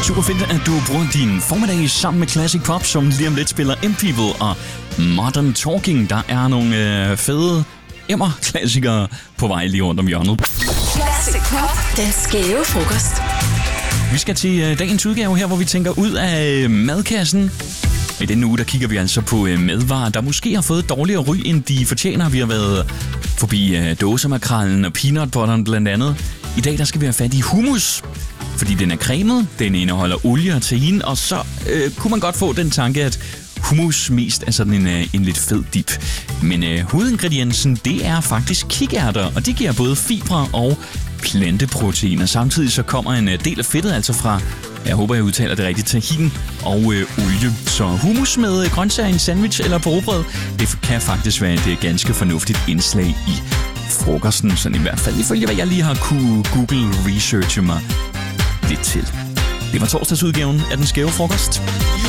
super fedt, at du bruger din formiddag sammen med Classic Pop, som lige om lidt spiller M-People og Modern Talking. Der er nogle fede emmer-klassikere på vej lige rundt om hjørnet. Classic Pop, den skæve frokost. Vi skal til dagens udgave her, hvor vi tænker ud af madkassen. I denne uge, der kigger vi altså på madvarer, der måske har fået dårligere ry, end de fortjener. Vi har været forbi dåsemakrallen og peanut butteren blandt andet. I dag, der skal vi have fat i hummus, fordi den er cremet, den indeholder olie og tahin, og så kunne man godt få den tanke, at hummus mest er sådan en lidt fed dip. Men hovedingrediensen, det er faktisk kikærter, og de giver både fibre og planteproteiner. Samtidig så kommer en del af fedtet altså fra, jeg håber jeg udtaler det rigtigt, tahin og olie. Så hummus med grøntsager i en sandwich eller på rugbrød, det kan faktisk være et ganske fornuftigt indslag i frokosten, sådan i hvert fald ifølge hvad jeg lige har kunne Google researche mig lidt til. Det var torsdagsudgaven af Den Skæve Frokost.